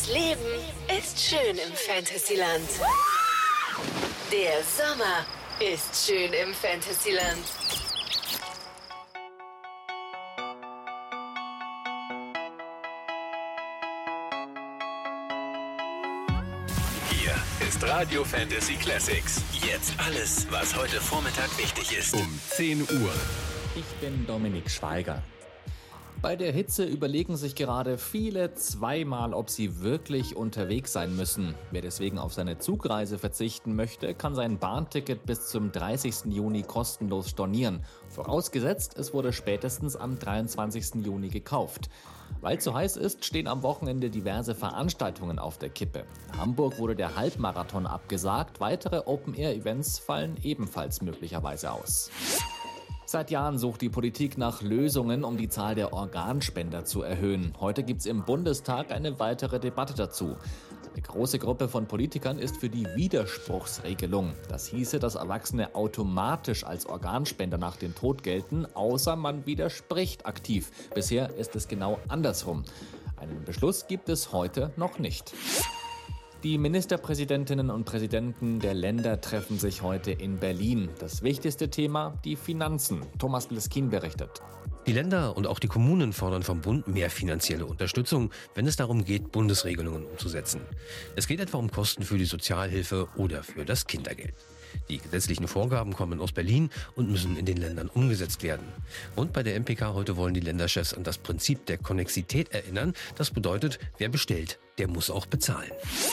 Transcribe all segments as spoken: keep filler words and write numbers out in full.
Das Leben ist schön im Fantasyland. Der Sommer ist schön im Fantasyland. Hier ist Radio Fantasy Classics. Jetzt alles, was heute Vormittag wichtig ist. Um zehn Uhr. Ich bin Dominik Schweiger. Bei der Hitze überlegen sich gerade viele zweimal, ob sie wirklich unterwegs sein müssen. Wer deswegen auf seine Zugreise verzichten möchte, kann sein Bahnticket bis zum dreißigsten Juni kostenlos stornieren. Vorausgesetzt, es wurde spätestens am dreiundzwanzigsten Juni gekauft. Weil es so heiß ist, stehen am Wochenende diverse Veranstaltungen auf der Kippe. In Hamburg wurde der Halbmarathon abgesagt, weitere Open-Air-Events fallen ebenfalls möglicherweise aus. Seit Jahren sucht die Politik nach Lösungen, um die Zahl der Organspender zu erhöhen. Heute gibt es im Bundestag eine weitere Debatte dazu. Eine große Gruppe von Politikern ist für die Widerspruchsregelung. Das hieße, dass Erwachsene automatisch als Organspender nach dem Tod gelten, außer man widerspricht aktiv. Bisher ist es genau andersrum. Einen Beschluss gibt es heute noch nicht. Die Ministerpräsidentinnen und Präsidenten der Länder treffen sich heute in Berlin. Das wichtigste Thema, die Finanzen. Thomas Leskin berichtet. Die Länder und auch die Kommunen fordern vom Bund mehr finanzielle Unterstützung, wenn es darum geht, Bundesregelungen umzusetzen. Es geht etwa um Kosten für die Sozialhilfe oder für das Kindergeld. Die gesetzlichen Vorgaben kommen aus Berlin und müssen in den Ländern umgesetzt werden. Und bei der M P K heute wollen die Länderchefs an das Prinzip der Konnexität erinnern. Das bedeutet, wer bestellt, der muss auch bezahlen.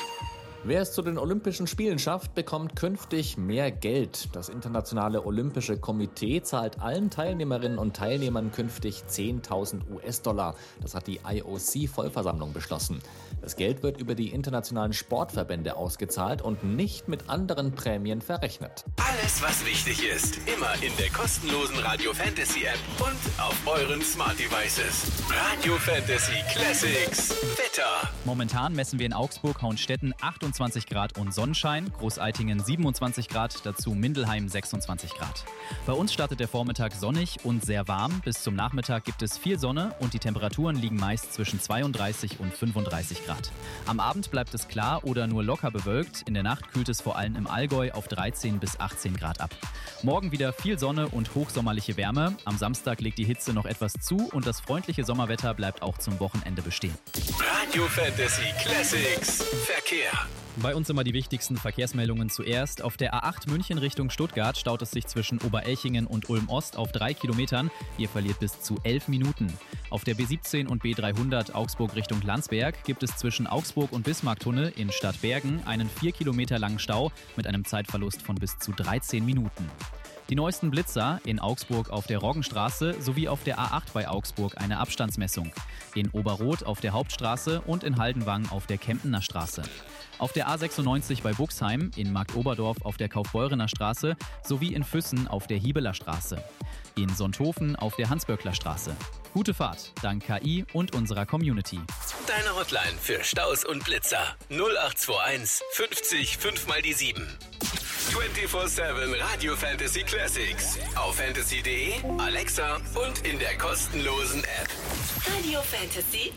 Wer es zu den Olympischen Spielen schafft, bekommt künftig mehr Geld. Das Internationale Olympische Komitee zahlt allen Teilnehmerinnen und Teilnehmern künftig zehntausend US-Dollar. Das hat die I O C-Vollversammlung beschlossen. Das Geld wird über die internationalen Sportverbände ausgezahlt und nicht mit anderen Prämien verrechnet. Alles, was wichtig ist, immer in der kostenlosen Radio Fantasy App und auf euren Smart Devices. Radio Fantasy Classics. Wetter. Momentan messen wir in Augsburg, Hauenstetten achtundzwanzig Grad und Sonnenschein, Großeitingen siebenundzwanzig Grad, dazu Mindelheim sechsundzwanzig Grad. Bei uns startet der Vormittag sonnig und sehr warm. Bis zum Nachmittag gibt es viel Sonne und die Temperaturen liegen meist zwischen zweiunddreißig und fünfunddreißig Grad. Am Abend bleibt es klar oder nur locker bewölkt. In der Nacht kühlt es vor allem im Allgäu auf dreizehn bis achtzehn Grad ab. Morgen wieder viel Sonne und hochsommerliche Wärme. Am Samstag legt die Hitze noch etwas zu und das freundliche Sommerwetter bleibt auch zum Wochenende bestehen. Radio Fantasy Classics. Verkehr. Bei uns immer die wichtigsten Verkehrsmeldungen zuerst. Auf der A acht München Richtung Stuttgart staut es sich zwischen Oberelchingen und Ulm-Ost auf drei Kilometern. Ihr verliert bis zu elf Minuten. Auf der B siebzehn und B dreihundert Augsburg Richtung Landsberg gibt es zwischen Augsburg und Bismarcktunnel in Stadtbergen einen vier Kilometer langen Stau mit einem Zeitverlust von bis zu dreizehn Minuten. Die neuesten Blitzer in Augsburg auf der Roggenstraße sowie auf der A acht bei Augsburg eine Abstandsmessung. In Oberroth auf der Hauptstraße und in Haldenwang auf der Kempener Straße. Auf der A sechsundneunzig bei Buxheim, in Marktoberdorf auf der Kaufbeurener Straße sowie in Füssen auf der Hiebeler Straße. In Sonthofen auf der Hansböckler Straße. Gute Fahrt, dank K I und unserer Community. Deine Hotline für Staus und Blitzer null acht zwei eins fünfzig fünf mal die sieben. vierundzwanzig sieben Radio Fantasy Classics. Auf fantasy punkt de, Alexa und in der kostenlosen App. Radio Fantasy